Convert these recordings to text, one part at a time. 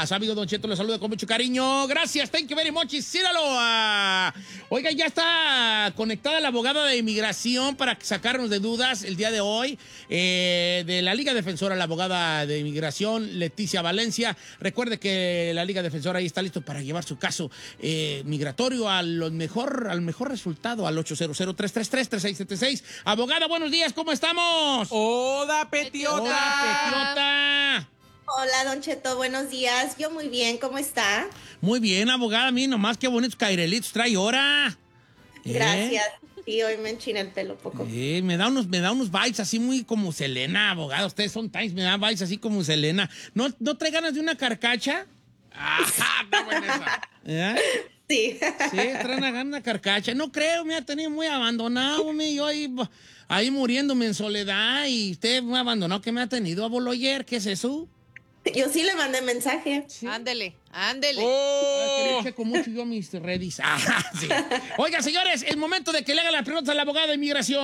más. Amigo Don Cheto, le saluda con mucho cariño. Gracias, thank you very much. Y Sinaloa. Oiga, ya está conectada la abogada de inmigración para sacarnos de dudas el día de hoy. De la Liga Defensora, la abogada de inmigración, Leticia Valencia. Recuerde que la Liga Defensora ahí está listo para llevar su caso migratorio al mejor resultado, al 800-333-3676. Abogada, buenos días, ¿cómo estamos? ¡Hola, Petiota! ¡Hola, Petiota! Hola, Don Cheto, buenos días. Yo muy bien, ¿cómo está? Muy bien, abogada, a mí nomás qué bonitos cairelitos trae ahora. Gracias. Sí, hoy me enchiné el pelo poco. Me da unos vibes así muy como Selena, abogada. Ustedes son times, me dan vibes así como Selena. ¿No trae ganas de una carcacha? ¡Ajá! Está buena esa. Sí. Sí, traen una carcacha. No creo, me ha tenido muy abandonado, yo ahí muriéndome en soledad y usted muy abandonado que me ha tenido, aboloyer, ¿qué es eso? Yo sí le mandé mensaje. Sí. Ándele. Que checo mucho yo mis redes. Sí. Oiga, señores, es momento de que le hagan las preguntas al abogado de inmigración.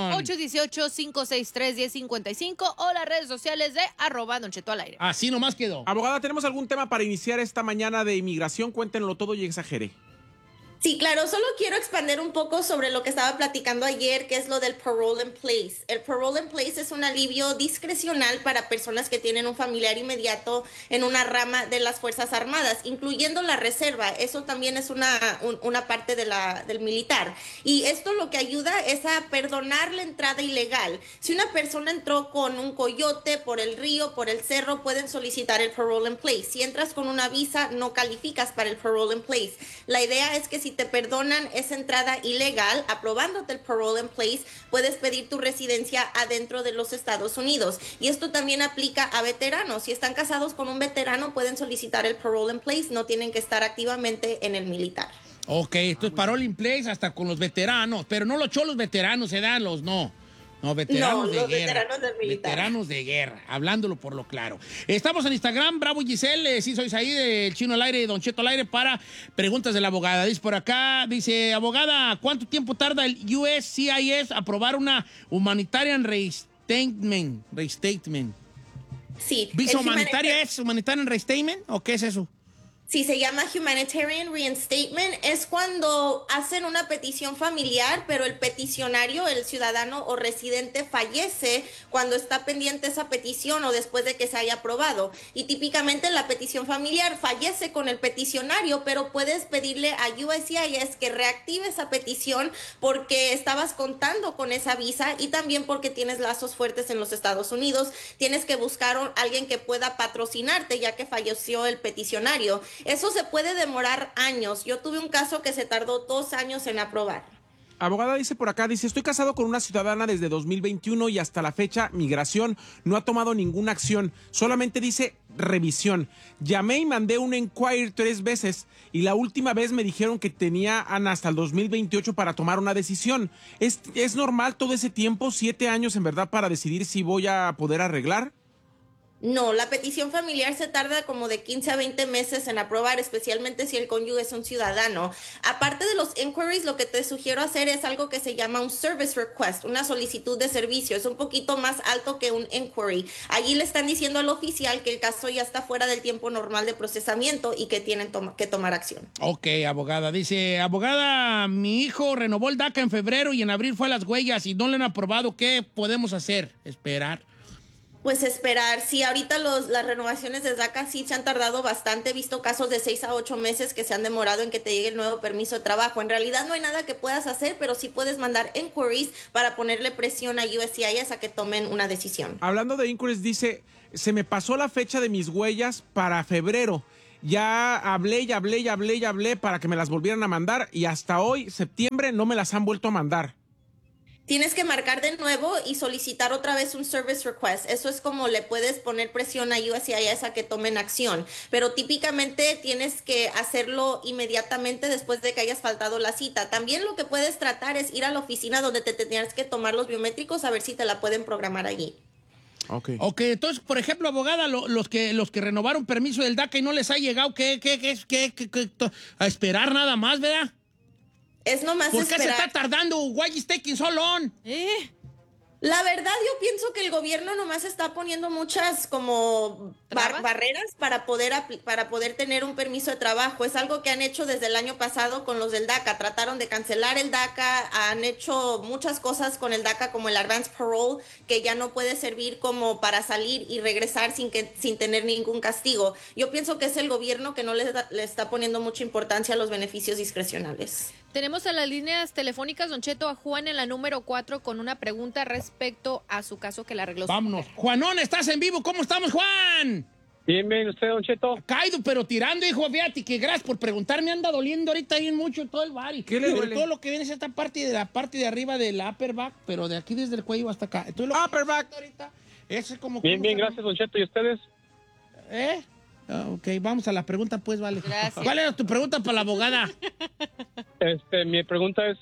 818-563-1055 o las redes sociales de @Don Cheto al aire. Así nomás quedó. Abogada, ¿tenemos algún tema para iniciar esta mañana de inmigración? Cuéntenlo todo y exagere. Sí, claro, solo quiero expandir un poco sobre lo que estaba platicando ayer, que es lo del parole in place. El parole in place es un alivio discrecional para personas que tienen un familiar inmediato en una rama de las Fuerzas Armadas, incluyendo la reserva. Eso también es una parte del militar. Y esto lo que ayuda es a perdonar la entrada ilegal. Si una persona entró con un coyote por el río, por el cerro, pueden solicitar el parole in place. Si entras con una visa, no calificas para el parole in place. La idea es que si te perdonan esa entrada ilegal, aprobándote el parole in place, puedes pedir tu residencia adentro de los Estados Unidos. Y esto también aplica a veteranos. Si están casados con un veterano, pueden solicitar el parole in place, no tienen que estar activamente en el militar. Ok, esto es parole in place hasta con los veteranos, pero no los cholos veteranos, No, veteranos de los guerra. veteranos del militar. Veteranos de guerra, hablándolo por lo claro. Estamos en Instagram, Bravo Giselle, sí sois ahí, del Chino al aire y Don Cheto al aire para preguntas de la abogada. Dice por acá, abogada, ¿cuánto tiempo tarda el USCIS aprobar una humanitarian restatement? Sí. ¿Visa humanitaria es humanitarian restatement o qué es eso? Sí, se llama Humanitarian Reinstatement. Es cuando hacen una petición familiar, pero el peticionario, el ciudadano o residente fallece cuando está pendiente esa petición o después de que se haya aprobado. Y típicamente la petición familiar fallece con el peticionario, pero puedes pedirle a USCIS que reactive esa petición porque estabas contando con esa visa y también porque tienes lazos fuertes en los Estados Unidos. Tienes que buscar a alguien que pueda patrocinarte ya que falleció el peticionario. Eso se puede demorar años. Yo tuve un caso que se tardó 2 años en aprobar. Abogada, dice por acá, estoy casado con una ciudadana desde 2021 y hasta la fecha migración no ha tomado ninguna acción, solamente dice revisión. Llamé y mandé un inquiry 3 veces y la última vez me dijeron que tenían hasta el 2028 para tomar una decisión. ¿Es normal todo ese tiempo, 7 años en verdad, para decidir si voy a poder arreglar? No, la petición familiar se tarda como de 15 a 20 meses en aprobar, especialmente si el cónyuge es un ciudadano. Aparte de los inquiries, lo que te sugiero hacer es algo que se llama un service request, una solicitud de servicio. Es un poquito más alto que un inquiry. Allí le están diciendo al oficial que el caso ya está fuera del tiempo normal de procesamiento y que tienen que tomar acción. Ok, abogada. Dice, abogada, mi hijo renovó el DACA en febrero y en abril fue a las huellas y no le han aprobado. ¿Qué podemos hacer? Esperar. Pues esperar. Sí, ahorita las renovaciones de DACA sí se han tardado bastante. He visto casos de 6 a 8 meses que se han demorado en que te llegue el nuevo permiso de trabajo. En realidad no hay nada que puedas hacer, pero sí puedes mandar inquiries para ponerle presión a USCIS a que tomen una decisión. Hablando de inquiries, dice, se me pasó la fecha de mis huellas para febrero. Ya hablé para que me las volvieran a mandar y hasta hoy, septiembre, no me las han vuelto a mandar. Tienes que marcar de nuevo y solicitar otra vez un service request. Eso es como le puedes poner presión a USCIS a que tomen acción. Pero típicamente tienes que hacerlo inmediatamente después de que hayas faltado la cita. También lo que puedes tratar es ir a la oficina donde te tendrías que tomar los biométricos a ver si te la pueden programar allí. Ok, entonces, por ejemplo, abogada, los que renovaron permiso del DACA y no les ha llegado, ¿qué a esperar nada más, ¿verdad? Es nomás ¿Por qué esperar. se está tardando? Why is taking so long? La verdad, yo pienso que el gobierno nomás está poniendo muchas como barreras para poder tener un permiso de trabajo. Es algo que han hecho desde el año pasado con los del DACA. Trataron de cancelar el DACA, han hecho muchas cosas con el DACA como el Advance Parole, que ya no puede servir como para salir y regresar sin tener ningún castigo. Yo pienso que es el gobierno que no le está poniendo mucha importancia a los beneficios discrecionales. Tenemos en las líneas telefónicas, Don Cheto, a Juan en la número 4 con una pregunta respecto a su caso que le arregló. Vámonos. Juanón, estás en vivo. ¿Cómo estamos, Juan? Bien, ¿usted, Don Cheto? Caído, pero tirando, hijo. Fíjate que gracias por preguntarme. Anda doliendo ahorita bien mucho todo el bar. ¿Qué le duele? Todo lo que viene es esta parte de la parte de arriba del upper back, pero de aquí desde el cuello hasta acá. Entonces, Upper back. Ahorita, eso es como... Bien, gracias, Don Cheto. ¿Y ustedes? Ok, vamos a la pregunta, pues, vale. Gracias. ¿Cuál era tu pregunta para la abogada? Mi pregunta es,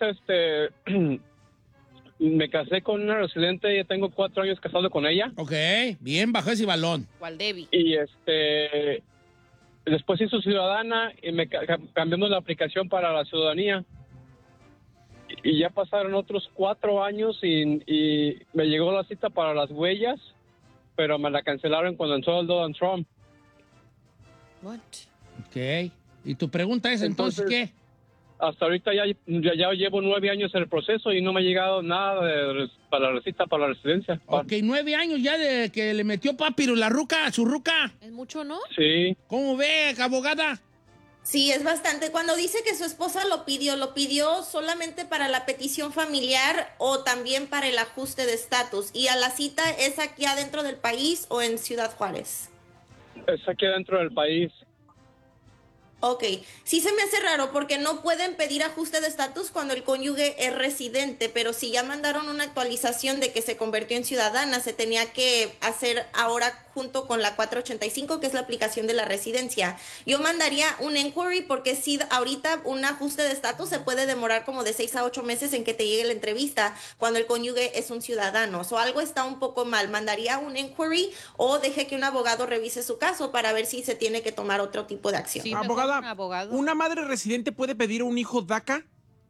me casé con una residente, ya tengo 4 años casado con ella. Ok, bien, bajo ese balón. ¿Cuál Debbie? Y después hizo ciudadana y me cambiamos la aplicación para la ciudadanía. Y ya pasaron otros 4 años y me llegó la cita para las huellas, pero me la cancelaron cuando entró el Donald Trump. What? Ok. ¿Y tu pregunta es entonces qué? Hasta ahorita ya llevo 9 años en el proceso y no me ha llegado nada para la cita para la residencia. Ok, 9 años ya de que le metió papiro la ruca, su ruca. ¿Es mucho, no? Sí. ¿Cómo ve, abogada? Sí, es bastante. Cuando dice que su esposa lo pidió solamente para la petición familiar o también para el ajuste de estatus. ¿Y a la cita es aquí adentro del país o en Ciudad Juárez? Es aquí dentro del país. Ok, sí se me hace raro porque no pueden pedir ajuste de estatus cuando el cónyuge es residente, pero si ya mandaron una actualización de que se convirtió en ciudadana, se tenía que hacer ahora junto con la 485, que es la aplicación de la residencia. Yo mandaría un inquiry porque si ahorita un ajuste de estatus se puede demorar como de 6 a 8 meses en que te llegue la entrevista cuando el cónyuge es un ciudadano. O algo está un poco mal. Mandaría un inquiry o deje que un abogado revise su caso para ver si se tiene que tomar otro tipo de acción. Sí, mejor Abogada, un abogado. ¿una madre residente puede pedir un hijo DACA?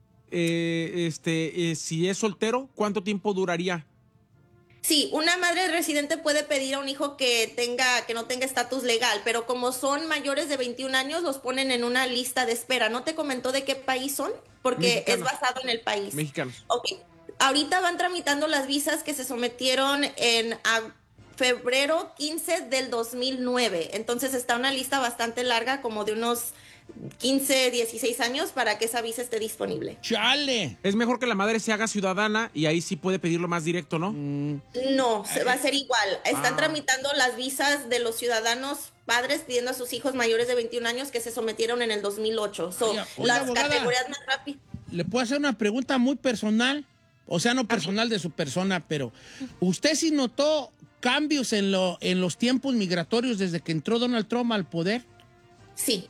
Si es soltero, ¿cuánto tiempo duraría? Sí, una madre residente puede pedir a un hijo que no tenga estatus legal, pero como son mayores de 21 años, los ponen en una lista de espera. ¿No te comentó de qué país son? Porque Mexicanos. es basado en el país. Mexicanos. Ok. Ahorita van tramitando las visas que se sometieron en febrero 15 del 2009. Entonces está una lista bastante larga, como de unos 15, 16 años para que esa visa esté disponible. ¡Chale! Es mejor que la madre se haga ciudadana y ahí sí puede pedirlo más directo, ¿no? No, va a ser igual. Están Ah. tramitando las visas de los ciudadanos padres pidiendo a sus hijos mayores de 21 años que se sometieron en el 2008. Oiga, Las abogada, categorías más rápidas. ¿Le puedo hacer una pregunta muy personal? O sea, no personal de su persona, pero ¿usted sí notó cambios en los tiempos migratorios desde que entró Donald Trump al poder? Sí.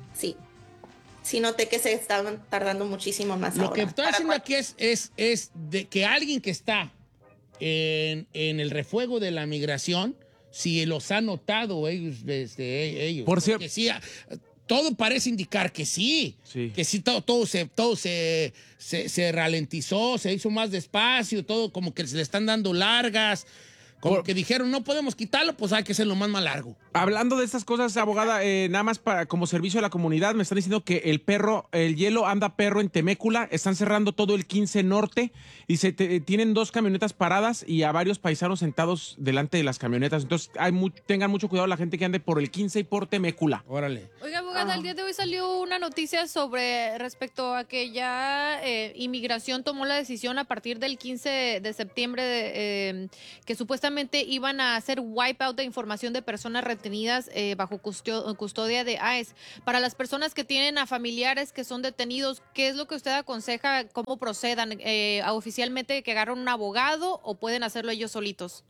Sí, noté que se estaban tardando muchísimo más Lo ahora. que estoy haciendo aquí es de que alguien que está en el refuego de la migración, si los ha notado ellos, ellos. Por cierto. Que sí, todo parece indicar que sí. Sí. Que sí, todo se ralentizó, se hizo más despacio, todo como que se le están dando largas. Como que dijeron, no podemos quitarlo, pues hay que hacerlo más largo. Hablando de estas cosas, abogada, nada más como servicio a la comunidad, me están diciendo que el hielo anda perro en Temécula, están cerrando todo el 15 Norte y tienen 2 camionetas paradas y a varios paisanos sentados delante de las camionetas. Entonces, tengan mucho cuidado la gente que ande por el 15 y por Temécula. Órale. Oiga, abogada, el día de hoy salió una noticia respecto a que ya Inmigración tomó la decisión a partir del 15 de septiembre que supuestamente iban a hacer wipeout de información de personas retenidas bajo custodia de ICE. Para las personas que tienen a familiares que son detenidos, ¿qué es lo que usted aconseja? ¿Cómo procedan? ¿Oficialmente que agarren un abogado o pueden hacerlo ellos solitos?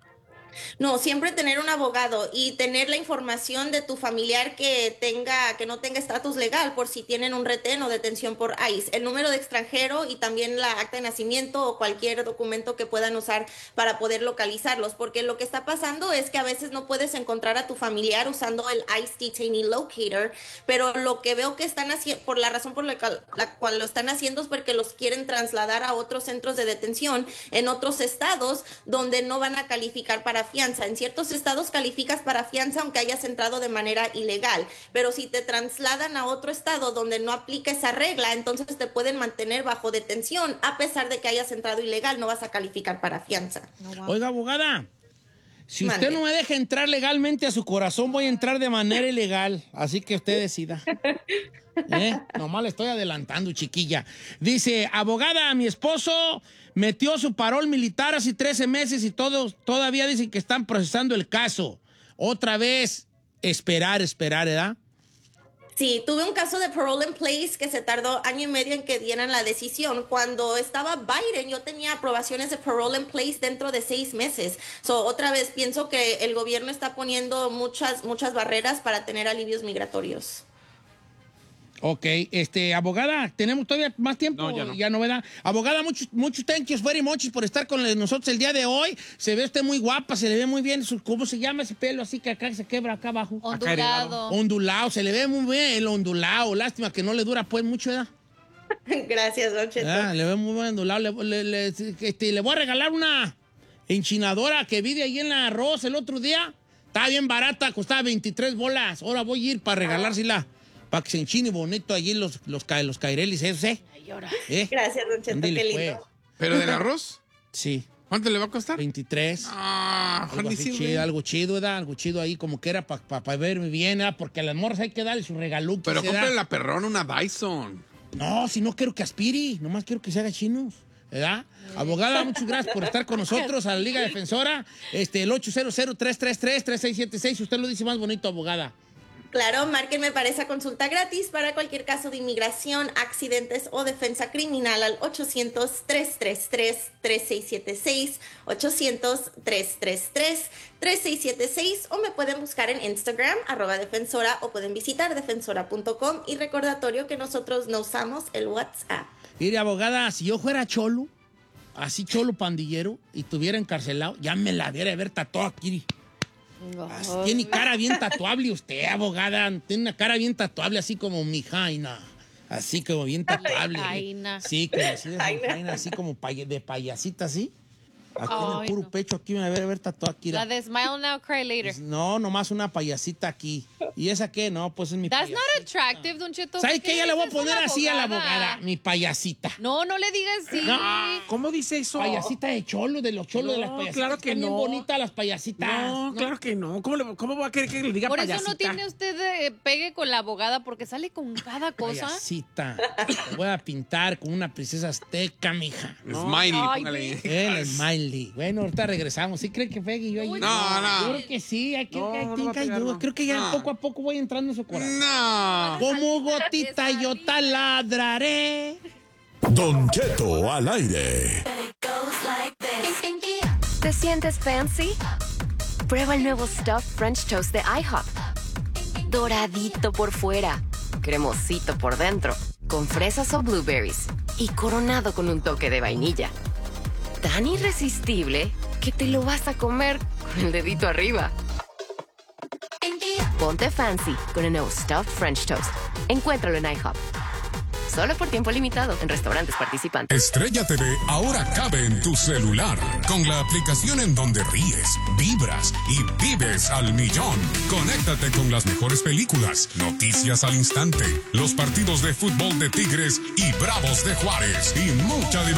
No, siempre tener un abogado y tener la información de tu familiar que no tenga estatus legal por si tienen un retén o detención por ICE, el número de extranjero y también la acta de nacimiento o cualquier documento que puedan usar para poder localizarlos, porque lo que está pasando es que a veces no puedes encontrar a tu familiar usando el ICE Detainee Locator, pero lo que veo que están haciendo, por la razón por la cual lo están haciendo es porque los quieren trasladar a otros centros de detención en otros estados donde no van a calificar para fianza. En ciertos estados calificas para fianza aunque hayas entrado de manera ilegal, pero si te trasladan a otro estado donde no aplica esa regla, entonces te pueden mantener bajo detención a pesar de que hayas entrado ilegal, no vas a calificar para fianza. Oiga, abogada, si usted Mande. no me deja entrar legalmente a su corazón, voy a entrar de manera ilegal, así que usted decida. Nomás le estoy adelantando, chiquilla. Dice, abogada, mi esposo metió su parol militar hace 13 meses y todavía dicen que están procesando el caso. Otra vez, esperar, ¿verdad? Sí, tuve un caso de parole in place que se tardó 1.5 años en que dieran la decisión. Cuando estaba Biden, yo tenía aprobaciones de parole in place dentro de 6 meses. Otra vez pienso que el gobierno está poniendo muchas barreras para tener alivios migratorios. Ok, abogada, ¿tenemos todavía más tiempo? No, ya no. Ya no, ¿verdad? Abogada, muchos thank you very much por estar con nosotros el día de hoy. Se ve usted muy guapa, se le ve muy bien. ¿Cómo se llama ese pelo así que acá se quebra acá abajo? Ondulado. Ondulado, se le ve muy bien el ondulado. Lástima que no le dura pues mucho, ¿verdad? Gracias, Don Cheto. Le ve muy bien ondulado. Le voy a regalar una enchinadora que vi de ahí en la Arroz el otro día. Estaba bien barata, costaba 23 bolas. Ahora voy a ir para regalársela. Para que se enchine bonito allí los cairelis, ¿eso sí? Gracias, Don Cheto, Ándele, qué lindo. pues. ¿Pero del arroz? Sí, ¿Cuánto le va a costar? 23. Algo Honey, así sí, chido, algo chido, ¿verdad? Algo chido ahí como que era para verme bien, ¿verdad? Porque a las morras hay que darle su regaluco. Pero ¿verdad? cómprale la perrona una Dyson. No, si no quiero que aspire, nomás quiero que se haga chinos, ¿verdad? Abogada, muchas gracias por estar con nosotros a la Liga Defensora. El 800-333-3676, usted lo dice más bonito, abogada. Claro, márquenme para esa consulta gratis para cualquier caso de inmigración, accidentes o defensa criminal al 800-333-3676, 800-333-3676 o me pueden buscar en Instagram, @defensora o pueden visitar defensora.com y recordatorio que nosotros no usamos el WhatsApp. Mire, abogada, si yo fuera cholo, así cholo pandillero y estuviera encarcelado, ya me la diera de ver tatuado aquí. Tiene cara bien tatuable usted, abogada. Tiene una cara bien tatuable, así como mi jaina. Así como bien tatuable. Jaina. Sí, como así de jaina, así como de payasita, así. Aquí en el Ay, puro no. pecho, aquí me ver tatuado aquí. La de Smile Now, Cry Later. Pues no, nomás una payasita aquí. ¿Y esa qué? No, pues es mi That's payasita. not attractive, Don Cheto. ¿Sabes ¿Por qué? Ya le voy a dices poner una así a la abogada. Mi payasita. No, no le digas así. ¿Cómo dice eso? Payasita de cholo, de los cholos de las No, payasitas. claro que Están bien no. bonitas las payasitas. No, claro que no. ¿Cómo va a querer que le diga Por payasita? eso no tiene usted pegue con la abogada, porque sale con cada cosa. Payasita. Te voy a pintar con una princesa azteca, mija. Smiley, Ay, póngale. El smiley. Bueno, ahorita regresamos. ¿Sí creen que Peggy y yo ahí? No, Yo no. creo que sí. Hay que, No, I no think va a I pegar, do. no. Creo que ya No. poco a poco voy entrando en su corazón. No. Como gotita yo taladraré. Don Cheto al aire. ¿Te sientes fancy? Prueba el nuevo Stuffed French Toast de IHOP. Doradito por fuera, cremosito por dentro, con fresas o blueberries y coronado con un toque de vainilla. Tan irresistible que te lo vas a comer con el dedito arriba. Ponte fancy con el nuevo Stuffed French Toast. Encuéntralo en IHOP. Solo por tiempo limitado en restaurantes participantes. Estrella TV ahora cabe en tu celular con la aplicación en donde ríes, vibras y vives al millón. Conéctate con las mejores películas, noticias al instante, los partidos de fútbol de Tigres y Bravos de Juárez y mucha diversión.